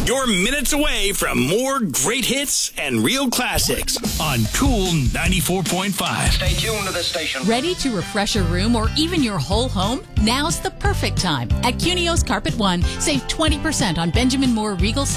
You're minutes away from more great hits and real classics on Cool 94.5. Stay tuned to this station. Ready to refresh a room or even your whole home? Now's the perfect time. At Cunio's Carpet One, save 20% on Benjamin Moore Regal